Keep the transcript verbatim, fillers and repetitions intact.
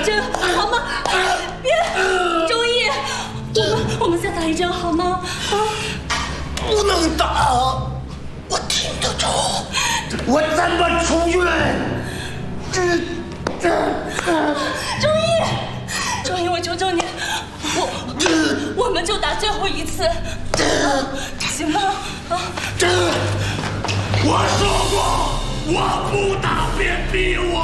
针好吗？别，周易，我们我们再打一针好吗？啊， 不能打，我挺得着，我怎么出院？这这， 周易，周易，我求求你，我我们就打最后一次，行吗？啊， 这，我说过我不打，别逼我。